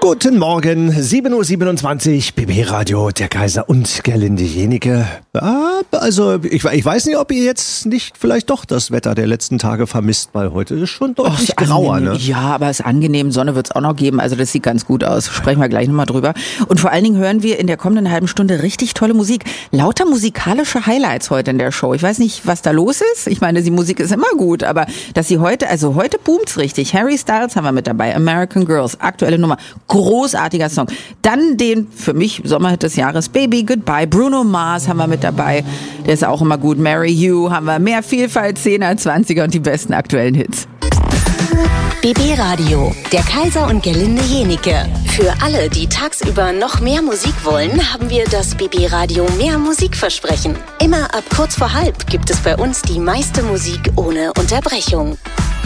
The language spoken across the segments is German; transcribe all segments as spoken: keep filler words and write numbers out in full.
Guten Morgen, sieben Uhr siebenundzwanzig, B B Radio, der Kaiser und Gerlinde Jenike. Ja, also ich, ich weiß nicht, ob ihr jetzt nicht vielleicht doch das Wetter der letzten Tage vermisst, weil heute ist schon deutlich Och, grauer. Angenehm. Ne? Ja, aber es ist angenehm, Sonne wird es auch noch geben, also das sieht ganz gut aus. Sprechen wir gleich nochmal drüber. Und vor allen Dingen hören wir in der kommenden halben Stunde richtig tolle Musik. Lauter musikalische Highlights heute in der Show. Ich weiß nicht, was da los ist. Ich meine, die Musik ist immer gut, aber dass sie heute, also heute boomt's richtig. Harry Styles haben wir mit dabei, American Girls, aktuelle Nummer. Großartiger Song. Dann den, für mich, Sommerhit des Jahres, Baby Goodbye. Bruno Mars haben wir mit dabei. Der ist auch immer gut. Marry You haben wir. Mehr Vielfalt, zehner, zwanziger und die besten aktuellen Hits. B B Radio, der Kaiser und Gerlinde Jenike. Für alle, die tagsüber noch mehr Musik wollen, haben wir das B B Radio Mehr Musikversprechen. Immer ab kurz vor halb gibt es bei uns die meiste Musik ohne Unterbrechung.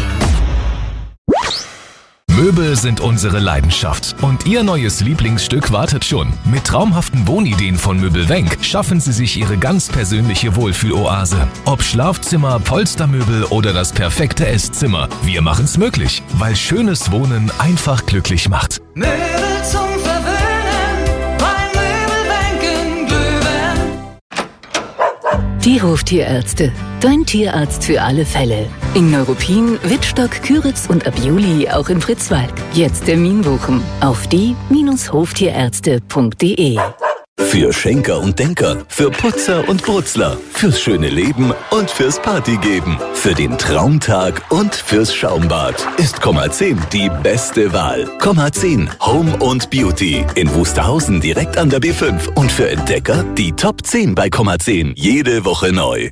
Möbel sind unsere Leidenschaft und Ihr neues Lieblingsstück wartet schon. Mit traumhaften Wohnideen von Möbelwenk schaffen Sie sich Ihre ganz persönliche Wohlfühloase. Ob Schlafzimmer, Polstermöbel oder das perfekte Esszimmer, wir machen's möglich, weil schönes Wohnen einfach glücklich macht. Möbel zum Verwöhnen, bei Möbelwenk in Glühwein. Die Hoftierärzte. Dein Tierarzt für alle Fälle. In Neuruppin, Wittstock, Küritz und ab Juli auch in Fritzwald. Jetzt Termin buchen auf die Hoftierärzte punkt de. Für Schenker und Denker, für Putzer und Brutzler, fürs schöne Leben und fürs Partygeben, für den Traumtag und fürs Schaumbad ist Komma zehn die beste Wahl. Komma zehn Home und Beauty in Wusterhausen direkt an der B fünf und für Entdecker die Top zehn bei Komma zehn jede Woche neu.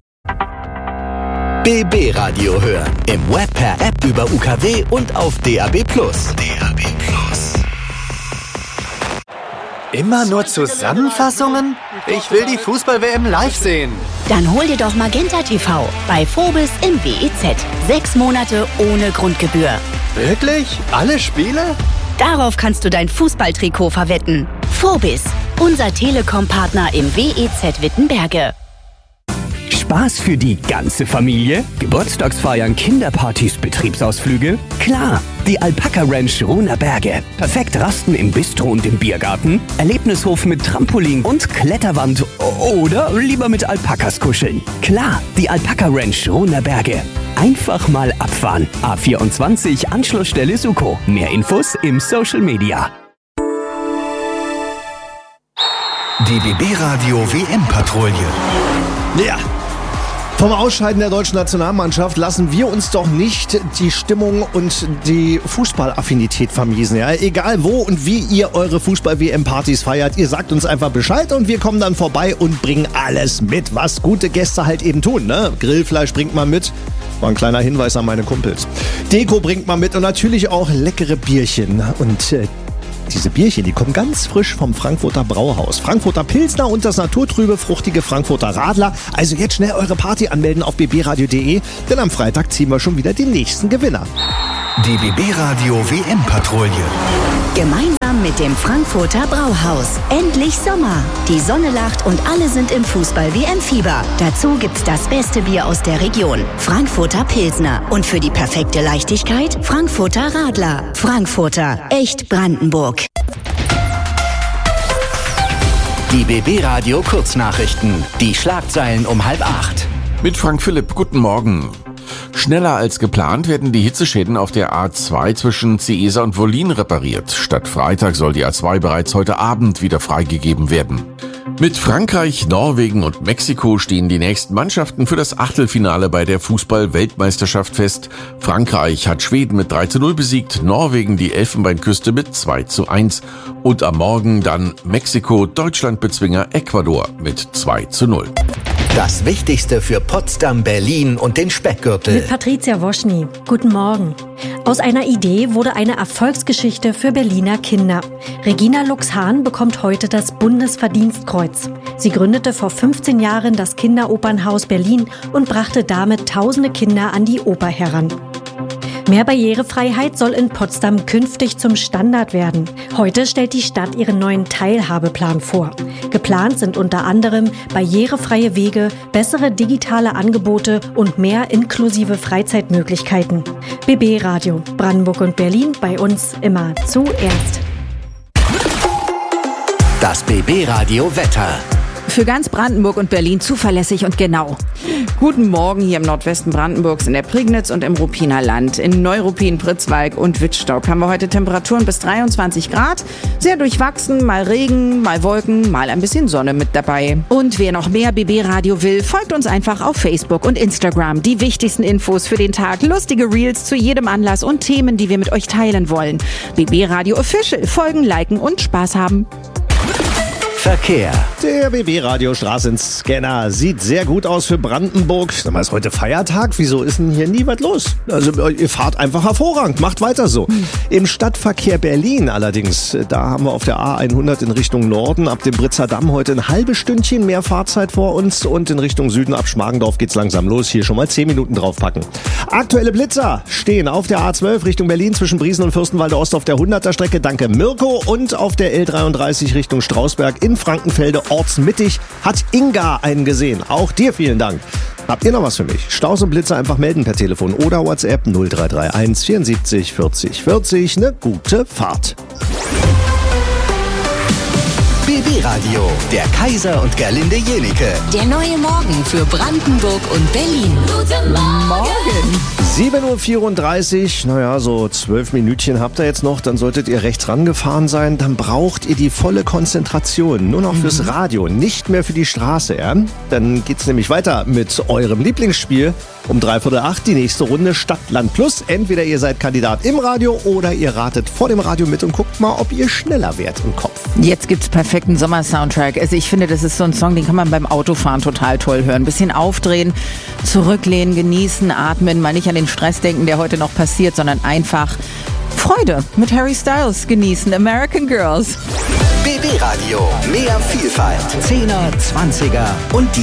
B B Radio hören im Web per App über U K W und auf D A B Plus. D A B Plus. Immer nur Zusammenfassungen? Ich will die Fußball-W M live sehen. Dann hol dir doch Magenta T V bei Phobis im W E Z. Sechs Monate ohne Grundgebühr. Wirklich? Alle Spiele? Darauf kannst du dein Fußballtrikot verwetten. Phobis, unser Telekom-Partner im W E Z Wittenberge. Spaß für die ganze Familie? Geburtstagsfeiern, Kinderpartys, Betriebsausflüge? Klar, die Alpaka Ranch Ruhner Berge. Perfekt rasten im Bistro und im Biergarten, Erlebnishof mit Trampolin und Kletterwand oder lieber mit Alpakas kuscheln. Klar, die Alpaka Ranch Ruhner Berge. Einfach mal abfahren. A vierundzwanzig, Anschlussstelle Suko. Mehr Infos im Social Media. Die B B Radio W M-Patrouille. Ja. Vom Ausscheiden der deutschen Nationalmannschaft lassen wir uns doch nicht die Stimmung und die Fußballaffinität vermiesen. Ja? Egal wo und wie ihr eure Fußball-W M-Partys feiert, ihr sagt uns einfach Bescheid und wir kommen dann vorbei und bringen alles mit, was gute Gäste halt eben tun. Ne? Grillfleisch bringt man mit. War ein kleiner Hinweis an meine Kumpels. Deko bringt man mit und natürlich auch leckere Bierchen. Und äh, diese Bierchen, die kommen ganz frisch vom Frankfurter Brauhaus. Frankfurter Pilsner und das naturtrübe, fruchtige Frankfurter Radler. Also jetzt schnell eure Party anmelden auf b b radio punkt de, denn am Freitag ziehen wir schon wieder den nächsten Gewinner. Die B B Radio W M-Patrouille. Gemeinsam mit dem Frankfurter Brauhaus. Endlich Sommer. Die Sonne lacht und alle sind im Fußball-W M-Fieber. Dazu gibt's das beste Bier aus der Region. Frankfurter Pilsner. Und für die perfekte Leichtigkeit Frankfurter Radler. Frankfurter. Echt Brandenburg. Die B B Radio Kurznachrichten. Die Schlagzeilen um halb acht. Mit Frank Philipp, guten Morgen. Schneller als geplant werden die Hitzeschäden auf der A zwei zwischen Ciesa und Wollin repariert. Statt Freitag soll die A zwei bereits heute Abend wieder freigegeben werden. Mit Frankreich, Norwegen und Mexiko stehen die nächsten Mannschaften für das Achtelfinale bei der Fußball-Weltmeisterschaft fest. Frankreich hat Schweden mit drei zu null besiegt, Norwegen die Elfenbeinküste mit zwei zu eins und am Morgen dann Mexiko, Deutschland-Bezwinger Ecuador mit zwei zu null. Das Wichtigste für Potsdam, Berlin und den Speckgürtel. Mit Patricia Woschny. Guten Morgen. Aus einer Idee wurde eine Erfolgsgeschichte für Berliner Kinder. Regina Lux-Hahn bekommt heute das Bundesverdienstkreuz. Sie gründete vor fünfzehn Jahren das Kinderopernhaus Berlin und brachte damit tausende Kinder an die Oper heran. Mehr Barrierefreiheit soll in Potsdam künftig zum Standard werden. Heute stellt die Stadt ihren neuen Teilhabeplan vor. Geplant sind unter anderem barrierefreie Wege, bessere digitale Angebote und mehr inklusive Freizeitmöglichkeiten. B B Radio, Brandenburg und Berlin, bei uns immer zuerst. Das B B-Radio Wetter. Für ganz Brandenburg und Berlin zuverlässig und genau. Guten Morgen hier im Nordwesten Brandenburgs, in der Prignitz und im Ruppiner Land. In Neuruppin, Pritzwalk und Wittstock haben wir heute Temperaturen bis dreiundzwanzig Grad. Sehr durchwachsen, mal Regen, mal Wolken, mal ein bisschen Sonne mit dabei. Und wer noch mehr B B-Radio will, folgt uns einfach auf Facebook und Instagram. Die wichtigsten Infos für den Tag, lustige Reels zu jedem Anlass und Themen, die wir mit euch teilen wollen. B B-Radio Official, folgen, liken und Spaß haben. Verkehr. Der B B-Radio Straßenscanner sieht sehr gut aus für Brandenburg. Sag mal, ist heute Feiertag? Wieso ist denn hier nie was los? Also ihr fahrt einfach hervorragend, macht weiter so. Im Stadtverkehr Berlin allerdings, da haben wir auf der A hundert in Richtung Norden ab dem Britzer Damm heute ein halbes Stündchen mehr Fahrzeit vor uns und in Richtung Süden ab Schmargendorf geht's langsam los. Hier schon mal zehn Minuten draufpacken. Aktuelle Blitzer stehen auf der A zwölf Richtung Berlin zwischen Briesen und Fürstenwalde Ost auf der hunderter Strecke. Danke Mirko. Und auf der L dreiunddreißig Richtung Strausberg in Frankenfelde ortsmittig hat Inga einen gesehen. Auch dir vielen Dank. Habt ihr noch was für mich? Staus und Blitzer einfach melden per Telefon oder WhatsApp null drei drei eins vierundsiebzig vierzig vierzig. Eine gute Fahrt. B B-Radio, der Kaiser und Gerlinde Jenike. Der neue Morgen für Brandenburg und Berlin. Guten Morgen. sieben Uhr vierunddreißig, naja, so zwölf Minütchen habt ihr jetzt noch, dann solltet ihr rechts rangefahren sein. Dann braucht ihr die volle Konzentration, nur noch fürs Radio, nicht mehr für die Straße. Ja? Dann geht's nämlich weiter mit eurem Lieblingsspiel. Um dreiviertel acht die nächste Runde Stadt, Land Plus. Entweder ihr seid Kandidat im Radio oder ihr ratet vor dem Radio mit und guckt mal, ob ihr schneller werdet im Kopf. Jetzt gibt's perfekten Sommer-Soundtrack. Also ich finde, das ist so ein Song, den kann man beim Autofahren total toll hören. Ein bisschen aufdrehen, zurücklehnen, genießen, atmen, mal nicht an den Stress denken, der heute noch passiert, sondern einfach Freude mit Harry Styles genießen. American Girls. B B-Radio, mehr Vielfalt. Zehner, Zwanziger und die